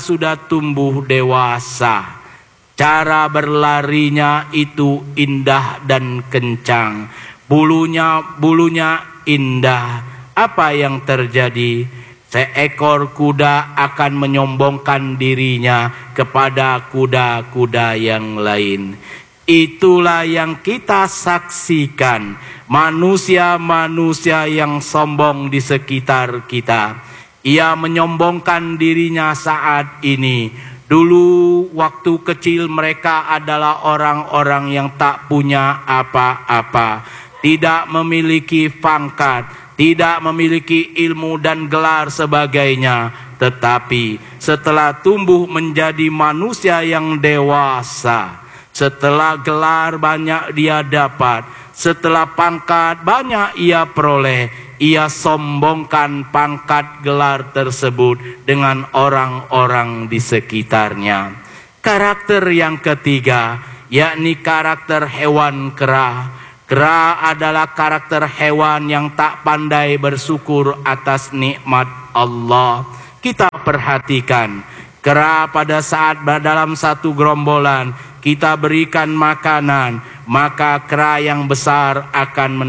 sudah tumbuh dewasa. Cara berlarinya itu indah dan kencang. Bulunya indah. Apa yang terjadi? Seekor kuda akan menyombongkan dirinya kepada kuda-kuda yang lain. Itulah yang kita saksikan. Manusia-manusia yang sombong di sekitar kita. Ia menyombongkan dirinya saat ini. Dulu waktu kecil mereka adalah orang-orang yang tak punya apa-apa. Tidak memiliki pangkat, tidak memiliki ilmu dan gelar sebagainya. Tetapi setelah tumbuh menjadi manusia yang dewasa, setelah gelar banyak dia dapat, setelah pangkat banyak ia peroleh, ia sombongkan pangkat gelar tersebut dengan orang-orang di sekitarnya. Karakter yang ketiga, yakni karakter hewan kera. Kera adalah karakter hewan yang tak pandai bersyukur atas nikmat Allah. Kita perhatikan, kera pada saat dalam satu gerombolan kita berikan makanan, maka kera yang besar akan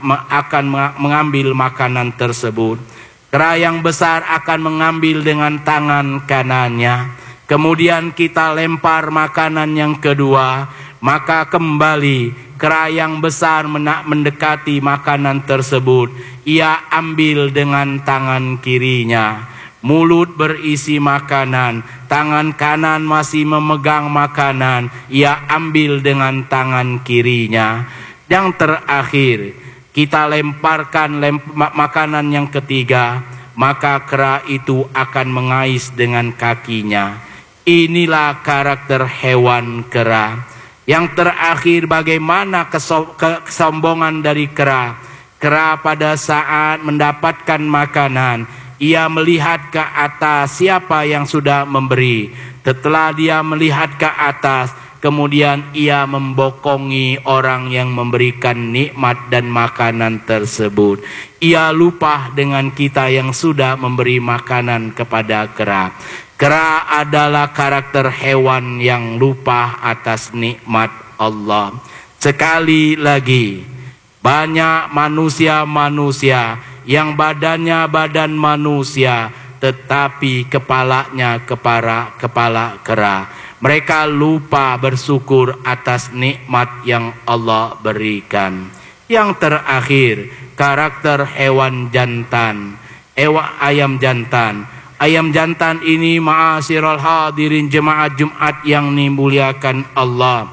mengambil makanan tersebut. Kera yang besar akan mengambil dengan tangan kanannya. Kemudian kita lempar makanan yang kedua, maka kembali kera yang besar mendekati makanan tersebut. Ia ambil dengan tangan kirinya. Mulut berisi makanan, tangan kanan masih memegang makanan, ia ambil dengan tangan kirinya. Yang terakhir, kita lemparkan makanan yang ketiga, maka kera itu akan mengais dengan kakinya. Inilah karakter hewan kera. Yang terakhir, bagaimana kesombongan dari kera. Kera pada saat mendapatkan makanan, ia melihat ke atas siapa yang sudah memberi. Setelah dia melihat ke atas, kemudian ia membokongi orang yang memberikan nikmat dan makanan tersebut. Ia lupa dengan kita yang sudah memberi makanan kepada kera. Kera adalah karakter hewan yang lupa atas nikmat Allah. Sekali lagi, banyak manusia-manusia yang badannya badan manusia, tetapi kepalanya kepala kera. Mereka lupa bersyukur atas nikmat yang Allah berikan. Yang terakhir, karakter hewan jantan, ayam jantan. Ayam jantan ini, ma'asyiral hadirin jemaah Jumat yang dimuliakan Allah,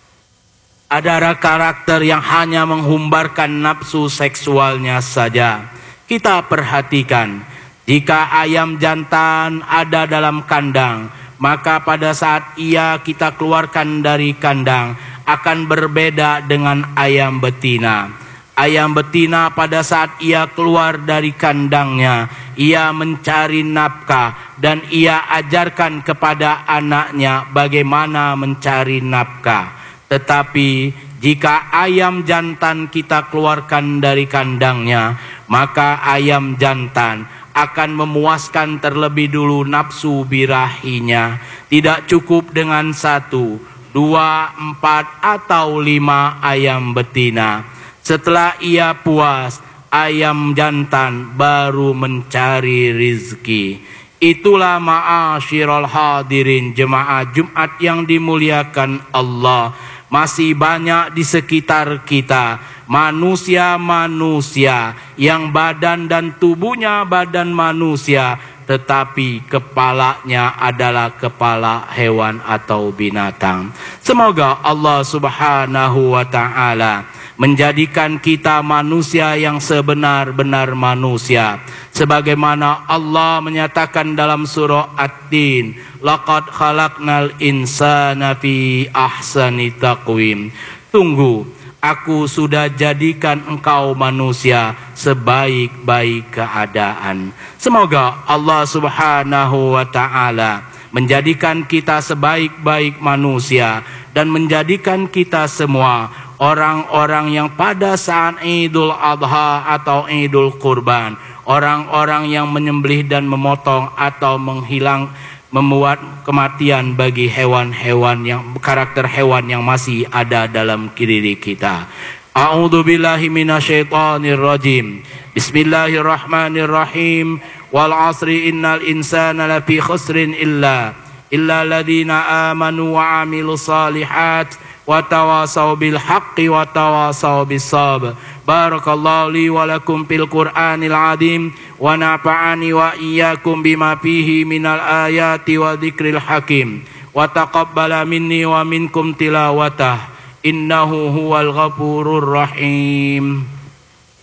adalah karakter yang hanya menghumbarkan nafsu seksualnya saja. Kita perhatikan, jika ayam jantan ada dalam kandang, maka pada saat kita keluarkan dari kandang akan berbeda dengan ayam betina. Ayam betina pada saat ia keluar dari kandangnya, ia mencari nafkah dan ia ajarkan kepada anaknya bagaimana mencari nafkah. Tetapi jika ayam jantan kita keluarkan dari kandangnya, maka ayam jantan akan memuaskan terlebih dulu nafsu birahinya. Tidak cukup dengan 1, 2, 4 atau 5 ayam betina. Setelah ia puas, ayam jantan baru mencari rizki. Itulah ma'asyiral hadirin jemaah Jumat yang dimuliakan Allah. Masih banyak di sekitar kita manusia-manusia yang badan dan tubuhnya badan manusia, tetapi kepalanya adalah kepala hewan atau binatang. Semoga Allah Subhanahu wa ta'ala menjadikan kita manusia yang sebenar-benar manusia. Sebagaimana Allah menyatakan dalam surah At-Tin, laqad khalaqnal insana fi ahsani taqwim. Tunggu, aku sudah jadikan engkau manusia sebaik-baik keadaan. Semoga Allah Subhanahu wa ta'ala menjadikan kita sebaik-baik manusia dan menjadikan kita semua orang-orang yang pada saat Idul Adha atau Idul Kurban, orang-orang yang menyembelih dan memotong atau membuat kematian bagi hewan-hewan yang karakter hewan yang masih ada dalam diri kita. A'udzu billahi minasyaitonir rajim. Bismillahirrahmanirrahim. Wal 'asri innal insana lafi khusrin illa alladziina amanu wa 'amilus shalihat wa tawasaw bil haqqi wa tawasaw bis sabr. Barakallahu li wa lakum fil Qur'anil 'azim wa nafa'ani wa iyyakum bima fihi minal ayati wa dzikril hakim wa taqabbala minni wa minkum tilawatah innahu huwal ghafurur rahim.